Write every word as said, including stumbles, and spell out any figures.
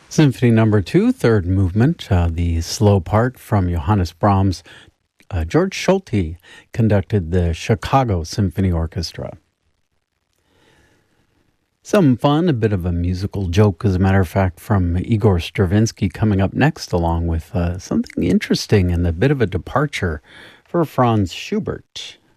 Symphony Number Two, third movement, uh, the slow part from Johannes Brahms. Uh, George Solti conducted the Chicago Symphony Orchestra. Some fun, a bit of a musical joke, as a matter of fact, from Igor Stravinsky coming up next, along with uh, something interesting and a bit of a departure for Franz Schubert.